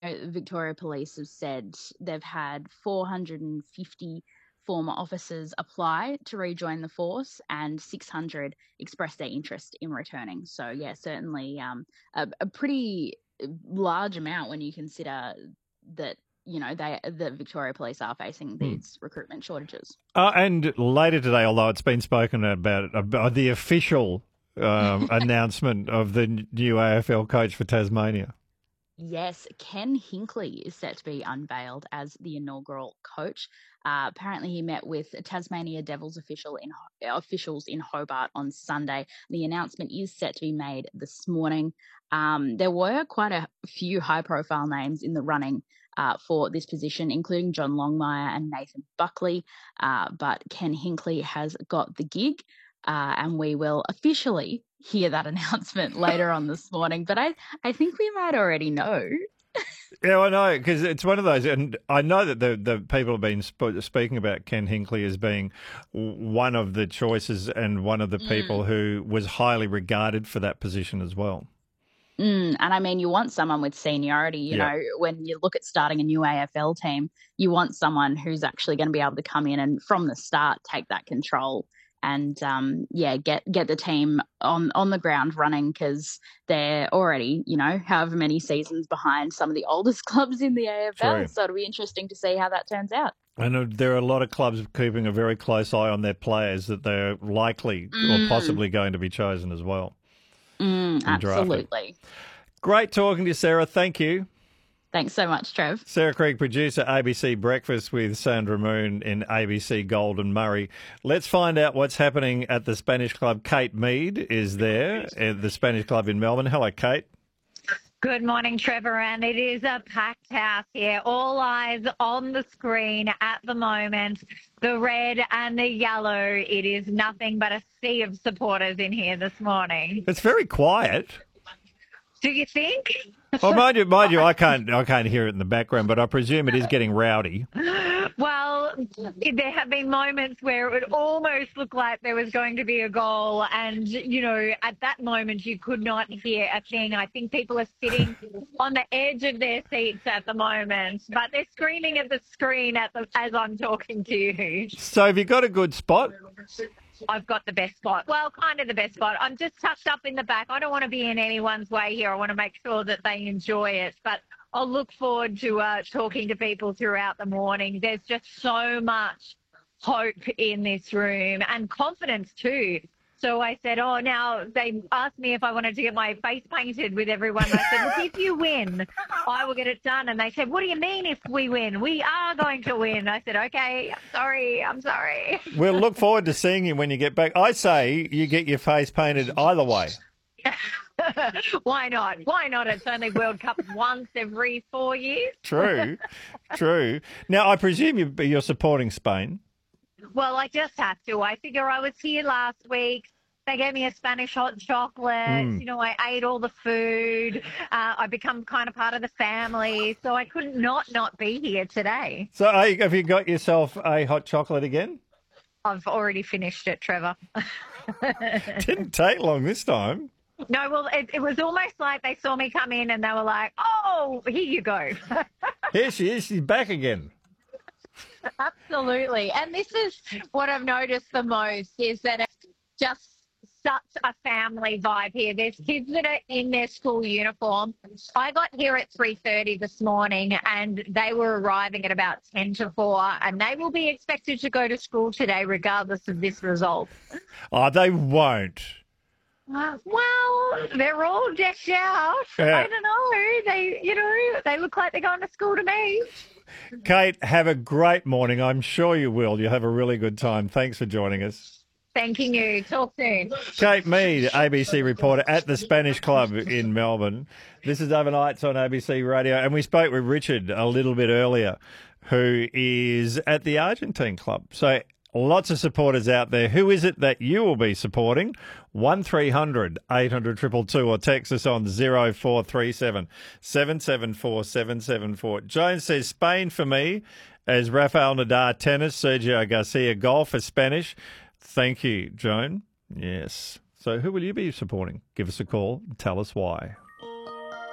Victoria Police have said they've had 450 former officers apply to rejoin the force and 600 express their interest in returning. So, yeah, certainly a pretty large amount when you consider that, the Victoria Police are facing these recruitment shortages. And later today, although it's been spoken about the official announcement of the new AFL coach for Tasmania. Yes, Ken Hinkley is set to be unveiled as the inaugural coach. Apparently, he met with Tasmania Devils officials in Hobart on Sunday. The announcement is set to be made this morning. There were quite a few high-profile names in the running for this position, including John Longmire and Nathan Buckley. But Ken Hinkley has got the gig, and we will officially hear that announcement later on this morning. But I think we might already know. Yeah, I know, because it's one of those, and I know that the people have been speaking about Ken Hinkley as being one of the choices and one of the people who was highly regarded for that position as well. And I mean, you want someone with seniority, you know, when you look at starting a new AFL team, you want someone who's actually going to be able to come in and from the start take that control and, get the team on the ground running, because they're already, however many seasons behind some of the oldest clubs in the AFL. True. So it'll be interesting to see how that turns out. And there are a lot of clubs keeping a very close eye on their players that they're likely or possibly going to be chosen as well. Absolutely. Great talking to you, Sarah. Thank you. Thanks so much, Trev. Sarah Krieg, producer, ABC Breakfast with Sandra Moon in ABC Golden Murray. Let's find out what's happening at the Spanish club. Kate Mead is there at the Spanish club in Melbourne. Hello, Kate. Good morning, Trevor, and it is a packed house here. All eyes on the screen at the moment. The red and the yellow. It is nothing but a sea of supporters in here this morning. It's very quiet. Do you think? Well, mind you, I can't hear it in the background, but I presume it is getting rowdy. Well, there have been moments where it would almost look like there was going to be a goal, and, at that moment you could not hear a thing. I think people are sitting on the edge of their seats at the moment, but they're screaming at the screen as I'm talking to you. So have you got a good spot? I've got the best spot. Well, kind of the best spot. I'm just tucked up in the back. I don't want to be in anyone's way here. I want to make sure that they enjoy it. But I'll look forward to talking to people throughout the morning. There's just so much hope in this room and confidence too. So I said, now they asked me if I wanted to get my face painted with everyone. I said, look, if you win, I will get it done. And they said, what do you mean if we win? We are going to win. I said, okay, I'm sorry. We'll look forward to seeing you when you get back. I say you get your face painted either way. Why not? Why not? It's only World Cup once every 4 years. True. Now, I presume you're supporting Spain. Well, I just have to. I figure I was here last week. They gave me a Spanish hot chocolate. I ate all the food. I become kind of part of the family. So I couldn't not be here today. So have you got yourself a hot chocolate again? I've already finished it, Trevor. Didn't take long this time. No, well, it was almost like they saw me come in and they were like, oh, here you go. Here she is. She's back again. Absolutely. And this is what I've noticed the most is that it's just such a family vibe here. There's kids that are in their school uniform. I got here at 3:30 this morning and they were arriving at about 10 to 4 and they will be expected to go to school today regardless of this result. Oh, they won't. Well, they're all decked out. Yeah. I don't know. They look like they're going to school to me. Kate, have a great morning. I'm sure you will. You'll have a really good time. Thanks for joining us. Thanking you. Talk soon. Kate Mead, ABC reporter at the Spanish Club in Melbourne. This is Overnights on ABC Radio. And we spoke with Richard a little bit earlier, who is at the Argentine club. So lots of supporters out there. Who is it that you will be supporting? 1300 800 222 or text us on 0437 774 774. Jones says Spain for me, as Rafael Nadal tennis, Sergio Garcia golf for Spanish. Thank you, Joan. Yes. So who will you be supporting? Give us a call and tell us why.